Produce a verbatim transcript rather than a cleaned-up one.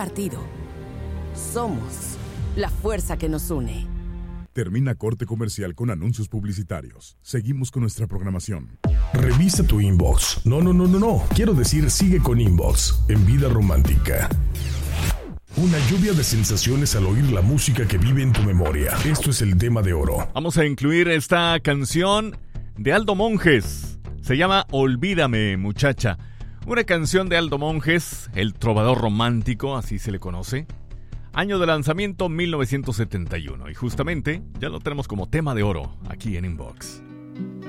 partido. Somos la fuerza que nos une. Termina corte comercial con anuncios publicitarios. Seguimos con nuestra programación. Revisa tu inbox. No, no, no, no, no. Quiero decir, sigue con Inbox en Vida Romántica. Una lluvia de sensaciones al oír la música que vive en tu memoria. Esto es el tema de oro. Vamos a incluir esta canción de Aldo Monjes. Se llama Olvídame, muchacha. Una canción de Aldo Monjes, el trovador romántico, así se le conoce. Año de lanzamiento mil novecientos setenta y uno. Y justamente ya lo tenemos como tema de oro aquí en Inbox.